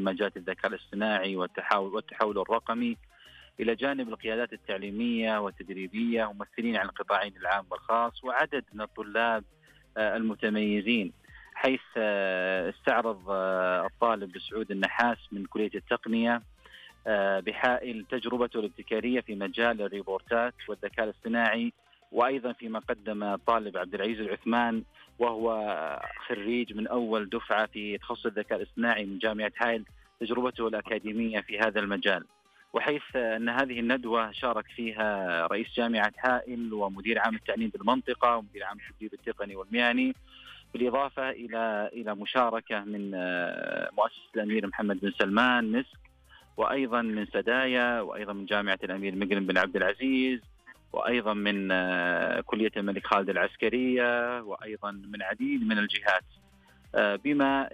مجالات الذكاء الاصطناعي والتحول الرقمي، إلى جانب القيادات التعليمية والتدريبية ممثلين عن القطاعين العام والخاص، وعدد من الطلاب المتميزين، حيث استعرض الطالب سعود النحاس من كلية التقنية بحائل تجربته الابتكارية في مجال الريبورتات والذكاء الاصطناعي، وأيضا فيما قدم الطالب عبد العزيز العثمان وهو خريج من أول دفعة في تخصص الذكاء الاصطناعي من جامعة حائل تجربته الأكاديمية في هذا المجال. وحيث أن هذه الندوة شارك فيها رئيس جامعة حائل ومدير عام التعليم بالمنطقة ومدير عام التدريب التقني والمهني، بالإضافة إلى مشاركة من مؤسسة الأمير محمد بن سلمان مسك، وأيضا من سدايا، وأيضا من جامعة الأمير مقرن بن عبد العزيز، وأيضا من كلية الملك خالد العسكرية، وأيضا من عديد من الجهات، بما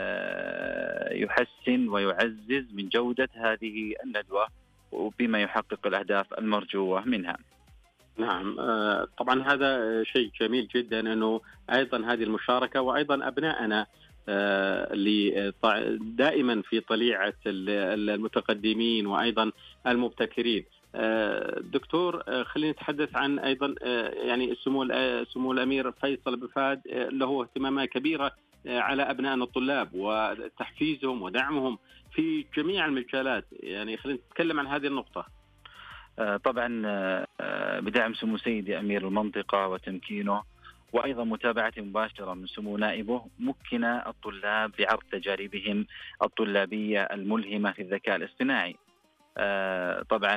يحسن ويعزز من جودة هذه الندوة وبما يحقق الأهداف المرجوة منها. نعم، طبعا هذا شيء جميل جدا أنه أيضا هذه المشاركة، وأيضا أبنائنا اللي دائما في طليعة المتقدمين وأيضا المبتكرين. دكتور، خلينا نتحدث عن أيضا يعني سمو الأمير فيصل بن فهد له اهتمامات كبيرة على أبنائنا الطلاب وتحفيزهم ودعمهم في جميع المجالات، يعني خلينا نتكلم عن هذه النقطة. طبعا بدعم سمو سيدي أمير المنطقة وتمكينه، وأيضا متابعة مباشرة من سمو نائبه، مكن الطلاب بعرض تجاربهم الطلابية الملهمة في الذكاء الاصطناعي. طبعا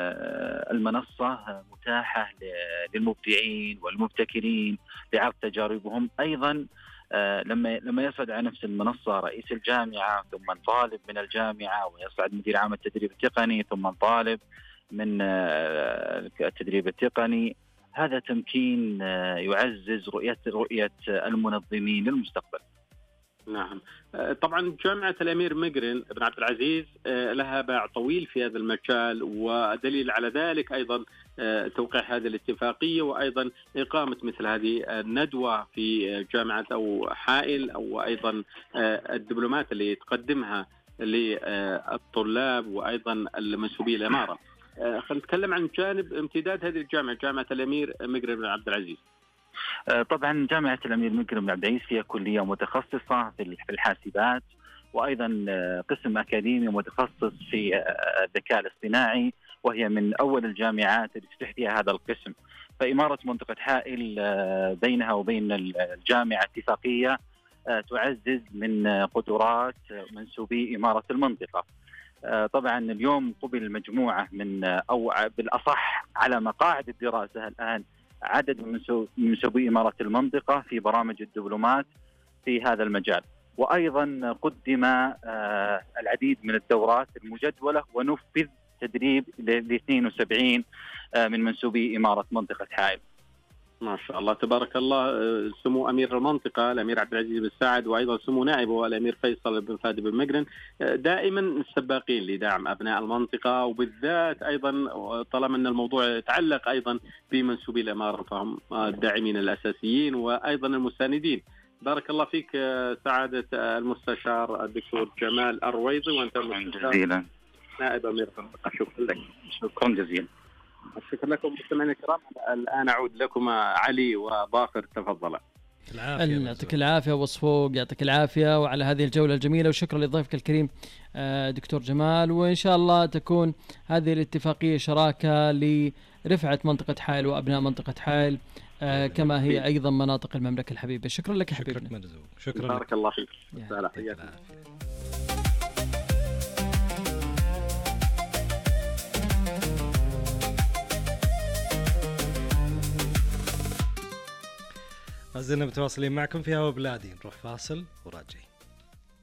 المنصة متاحة للمبدعين والمبتكرين لعرض تجاربهم. أيضا لما يصعد على نفس المنصة رئيس الجامعة، ثم طالب من الجامعة، ويصعد مدير عام التدريب التقني، ثم طالب من التدريب التقني، هذا تمكين يعزز رؤية المنظمين للمستقبل. نعم، طبعا جامعة الأمير مقرن بن عبد العزيز لها باع طويل في هذا المجال، ودليل على ذلك أيضا توقيع هذه الاتفاقية، وأيضا إقامة مثل هذه الندوة في جامعة أو حائل، أو أيضا الدبلومات اللي تقدمها للطلاب وأيضا المنسوبين الإمارة. خلينا نتكلم عن جانب امتداد هذه الجامعة، جامعة الأمير مقرن بن عبد العزيز. طبعا جامعة الأمير مقرن بن عبد العزيز فيها كلية متخصصة في الحاسبات، وأيضا قسم أكاديمي متخصص في الذكاء الاصطناعي، وهي من أول الجامعات اللي تفتح فيها هذا القسم. فإمارة منطقة حائل بينها وبين الجامعة اتفاقية تعزز من قدرات منسوبي إمارة المنطقة. طبعا اليوم قبل مجموعة من، أو بالأصح على مقاعد الدراسة الآن، عدد من منسوبي إمارة المنطقة في برامج الدبلومات في هذا المجال. وأيضا قدم العديد من الدورات المجدولة ونفذ تدريب ل 72 من منسوبي إمارة منطقة حائل. ما شاء الله تبارك الله. سمو أمير المنطقة الأمير عبد العزيز بن سعد، وأيضا سمو نائبه الأمير فيصل بن فهد بن مقرن دائما السباقين لدعم أبناء المنطقة، وبالذات أيضا طالما أن الموضوع يتعلق أيضا بمنسوبي الإمارة، فهم الداعمين الأساسيين وأيضا المساندين. بارك الله فيك سعادة المستشار الدكتور جمال الرويضي، وأنت جزيلا نائب أمير المنطقة. شكرا لك. شكرا جزيلا. شكرا لكم مستمعينا الكرام. الآن أعود لكم علي وباقر، تفضلا. يعطيك العافية وصفوق، يعطيك العافية وعلى هذه الجولة الجميلة، وشكرا لضيفك الكريم دكتور جمال. وإن شاء الله تكون هذه الاتفاقية شراكة لرفعة منطقة حائل وأبناء منطقة حائل كما هي أيضا مناطق المملكة الحبيبة. شكرا لك حبيبنا. شكرا بارك لك. الله فيك. ما زلنا متواصلين معكم في هوا بلادي، نروح فاصل وراجعين.